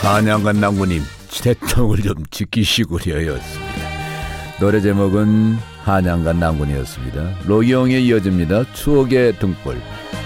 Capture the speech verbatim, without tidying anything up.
한양간 남구님 대통을 좀 지키시구려였습니다. 노래 제목은 한양간 남군이었습니다. 로기용에 이어집니다. 추억의 등불.